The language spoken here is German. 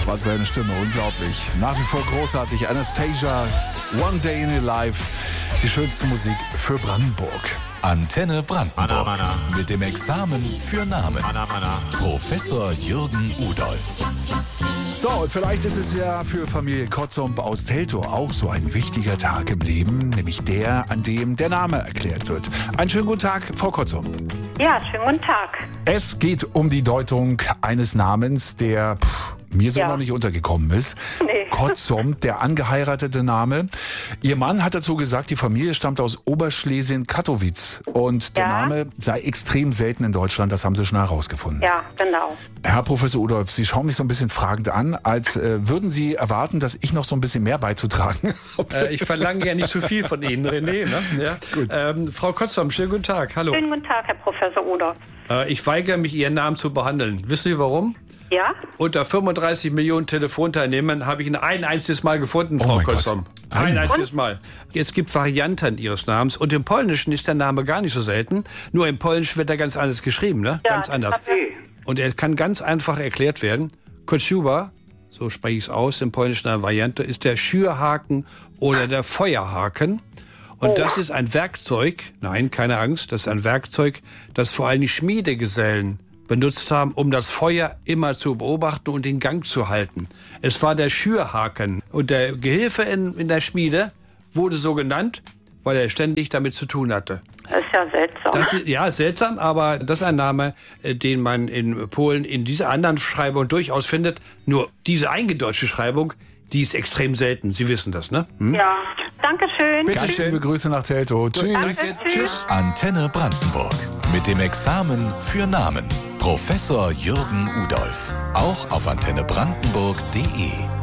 Was für eine Stimme, unglaublich. Nach wie vor großartig. Anastasia, One Day in Your Life. Die schönste Musik für Brandenburg. Antenne Brandenburg. Anna. Mit dem Examen für Namen. Anna. Professor Jürgen Udolf. So, und vielleicht ist es ja für Familie Kotzump aus Teltow auch so ein wichtiger Tag im Leben, nämlich der, an dem der Name erklärt wird. Einen schönen guten Tag, Frau Kotzump. Ja, schönen guten Tag. Es geht um die Deutung eines Namens, der mir so noch nicht untergekommen ist. Nee. Kotzump, der angeheiratete Name. Ihr Mann hat dazu gesagt, die Familie stammt aus Oberschlesien-Kattowitz. Und der Name sei extrem selten in Deutschland, das haben Sie schon herausgefunden. Ja, genau. Herr Professor Udolf, Sie schauen mich so ein bisschen fragend an, als würden Sie erwarten, dass ich noch so ein bisschen mehr beizutragen habe. Ich verlange ja nicht zu viel von Ihnen, René. Ne? Ja. Gut. Frau Kotzump, schönen guten Tag. Hallo. Schönen guten Tag, Herr Professor Udolf. Ich weigere mich, Ihren Namen zu behandeln. Wissen Sie warum? Ja? Unter 35 Millionen Telefonteilnehmern habe ich ihn ein einziges Mal gefunden, Frau mein Kotzump. Ein einziges Mal. Es gibt Varianten Ihres Namens und im Polnischen ist der Name gar nicht so selten. Nur im Polnischen wird er ganz anders geschrieben, ne? Ja, Ganz anders. okay. Und er kann ganz einfach erklärt werden. Kotschuba, so spreche ich es aus, in polnischer Variante, ist der Schürhaken oder der Feuerhaken. Und das ist ein Werkzeug, nein, keine Angst, das ist ein Werkzeug, das vor allem die Schmiedegesellen benutzt haben, um das Feuer immer zu beobachten und in Gang zu halten. Es war der Schürhaken. Und der Gehilfe in der Schmiede wurde so genannt, weil er ständig damit zu tun hatte. Das ist ja seltsam. Das ist, seltsam, aber das ist ein Name, den man in Polen in dieser anderen Schreibung durchaus findet. Nur diese eingedeutschte Schreibung, die ist extrem selten. Sie wissen das, ne? Ja, danke schön. Ganz liebe Grüße nach Teltow. Tschüss. Danke, tschüss. Antenne Brandenburg. Mit dem Examen für Namen. Professor Jürgen Udolf. Auch auf antennebrandenburg.de.